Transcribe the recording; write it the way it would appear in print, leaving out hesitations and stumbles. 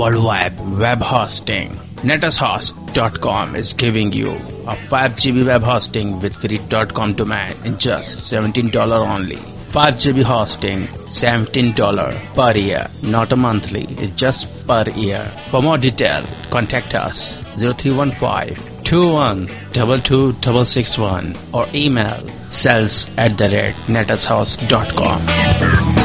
worldwide web hosting. NetAsHost.com is giving you a 5 GB web hosting with free .com domain in just $17 only. 5 GB hosting, $17 per year, not a monthly, it's just per year. For more detail, contact us 0315-2122-661 or email sales@netashouse.com.